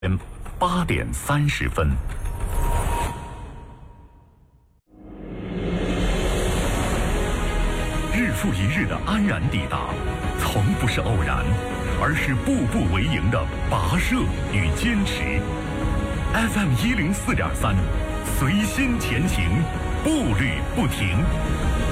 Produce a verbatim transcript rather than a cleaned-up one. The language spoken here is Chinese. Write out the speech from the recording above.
八点三十分。日复一日的安然抵达，从不是偶然，而是步步为营的跋涉与坚持。F M 一零四点三，随心前行，步履不停。